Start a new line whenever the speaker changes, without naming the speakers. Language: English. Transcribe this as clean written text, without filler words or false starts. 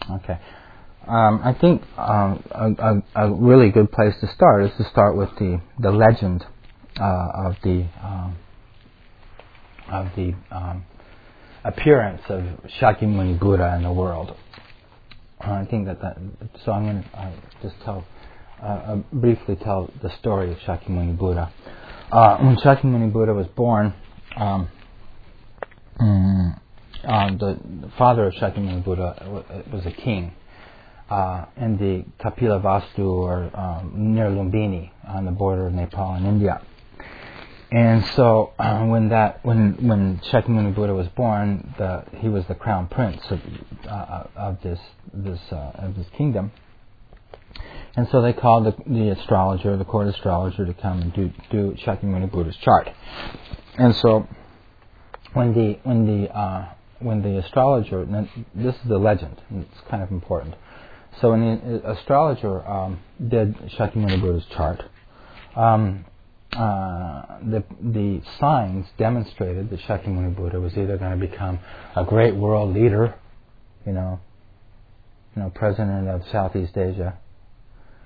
Okay. I think a really good place to start is to start with the legend of the appearance of Shakyamuni Buddha in the world. I think that so I'm going to just briefly tell the story of Shakyamuni Buddha. When Shakyamuni Buddha was born, the father of Shakyamuni Buddha was a king in the Kapilavastu, or near Lumbini, on the border of Nepal and India. And so, when Shakyamuni Buddha was born, he was the crown prince of this kingdom. And so they called the astrologer, the court astrologer, to come and do Shakyamuni Buddha's chart. And so, when the astrologer, this is the legend, and it's kind of important. So when the astrologer did Shakyamuni Buddha's chart, the signs demonstrated that Shakyamuni Buddha was either going to become a great world leader, president of Southeast Asia,